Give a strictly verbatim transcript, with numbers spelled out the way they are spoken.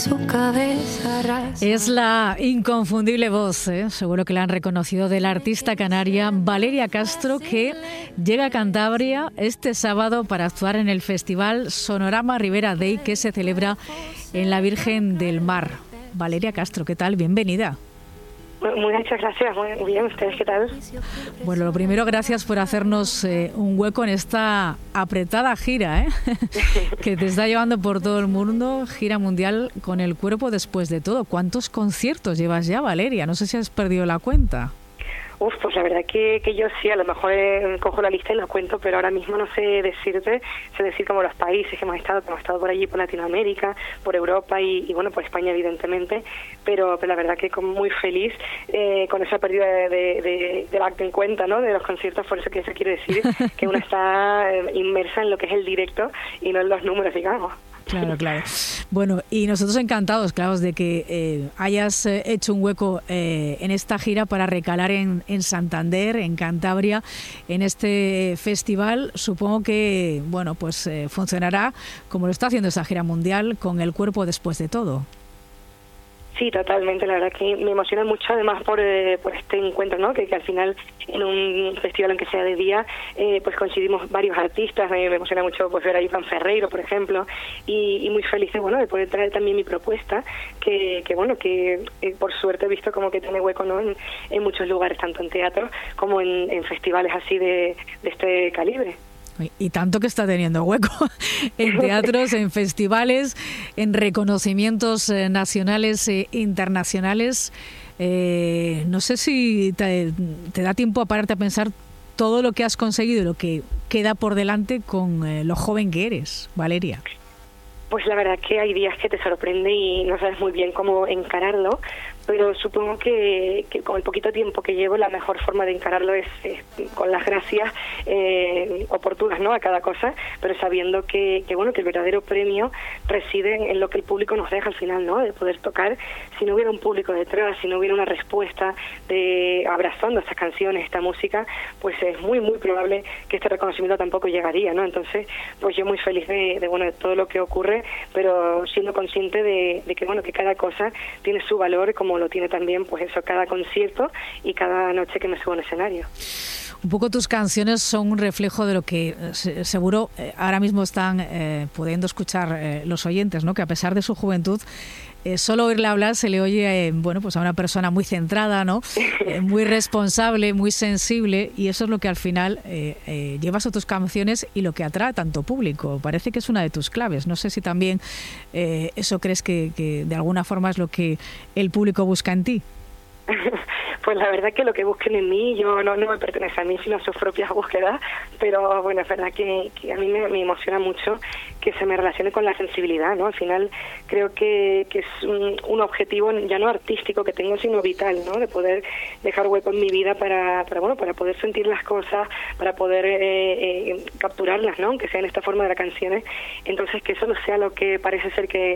Su cabeza rasga. Es la inconfundible voz, ¿eh? Seguro que la han reconocido, de la artista canaria Valeria Castro, que llega a Cantabria este sábado para actuar en el festival Sonorama Ribera Day, que se celebra en la Virgen del Mar. Valeria Castro, ¿qué tal? Bienvenida. Muchas gracias, muy bien. ¿Ustedes qué tal? Bueno, lo primero, gracias por hacernos eh, un hueco en esta apretada gira, ¿eh? que te está llevando por todo el mundo, gira mundial con el cuerpo después de todo. ¿Cuántos conciertos llevas ya, Valeria? No sé si has perdido la cuenta. Uf, pues la verdad que, que yo sí, a lo mejor eh, cojo la lista y la cuento, pero ahora mismo no sé decirte, sé decir como los países que hemos estado, que hemos estado por allí, por Latinoamérica, por Europa y, y bueno, por España evidentemente, pero, pero la verdad que como muy feliz eh, con esa pérdida de, de, de, de la en cuenta, ¿no?, de los conciertos, por eso que eso quiere decir que uno está eh, inmersa en lo que es el directo y no en los números, digamos. Claro, claro. Bueno, y nosotros encantados, claro, de que eh, hayas eh, hecho un hueco eh, en esta gira para recalar en, en Santander, en Cantabria, en este festival. Supongo que, bueno, pues eh, funcionará como lo está haciendo esa gira mundial, con el cuerpo después de todo. Sí, totalmente, la verdad que me emociona mucho, además por, eh, por este encuentro, ¿no?, que, que al final en un festival, aunque sea de día, eh, pues coincidimos varios artistas. Me, me emociona mucho pues ver a Iván Ferreiro, por ejemplo, y, y muy feliz de, bueno, de poder traer también mi propuesta, que, que bueno, que eh, por suerte he visto como que tiene hueco, ¿no?, en, en muchos lugares, tanto en teatro como en, en festivales así de, de este calibre. Y tanto que está teniendo hueco en teatros, en festivales, en reconocimientos eh, nacionales e internacionales. Eh, no sé si te, te da tiempo a pararte a pensar todo lo que has conseguido y lo que queda por delante con eh, lo joven que eres, Valeria. Pues la verdad que hay días que te sorprende y no sabes muy bien cómo encararlo, pero supongo que, que con el poquito tiempo que llevo, la mejor forma de encararlo es, es con las gracias eh, oportunas, ¿no?, a cada cosa, pero sabiendo que, que bueno que el verdadero premio reside en lo que el público nos deja al final, ¿no?, de poder tocar. Si no hubiera un público detrás, si no hubiera una respuesta de abrazando estas canciones, esta música, pues es muy muy probable que este reconocimiento tampoco llegaría, ¿no? Entonces, pues yo muy feliz de, de bueno de todo lo que ocurre, pero siendo consciente de, de que bueno que cada cosa tiene su valor, como lo tiene también pues eso, cada concierto y cada noche que me subo al escenario. Un poco tus canciones son un reflejo de lo que eh, seguro eh, ahora mismo están eh, pudiendo escuchar eh, los oyentes, ¿no?, que a pesar de su juventud, eh, solo oírle hablar se le oye eh, bueno pues a una persona muy centrada, ¿no?, eh, muy responsable, muy sensible, y eso es lo que al final eh, eh, llevas a tus canciones y lo que atrae a tanto público. Parece que es una de tus claves. No sé si también eh, eso crees que, que de alguna forma es lo que el público busca en ti. Pues la verdad que lo que busquen en mí, yo no, no me pertenece a mí, sino a sus propias búsquedas, pero bueno, es verdad que, que a mí me, me emociona mucho que se me relacione con la sensibilidad, ¿no? Al final creo que, que es un, un objetivo ya no artístico que tengo, sino vital, ¿no?, de poder dejar hueco en mi vida para, para bueno, para poder sentir las cosas, para poder eh, eh, capturarlas, ¿no?, aunque sea en esta forma de las canciones. Entonces que eso no sea lo que parece ser que